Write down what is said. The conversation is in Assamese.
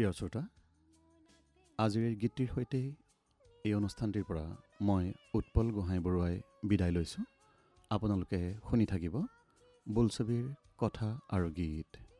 প্ৰিয় শ্ৰোতা, আজিৰ এই গীতটিৰ সৈতে এই অনুষ্ঠানটিৰ পৰা মই উৎপল গোহাঁই বৰুৱাই বিদায় লৈছোঁ। আপোনালোকে শুনি থাকিব বোলছবিৰ কথা আৰু গীত।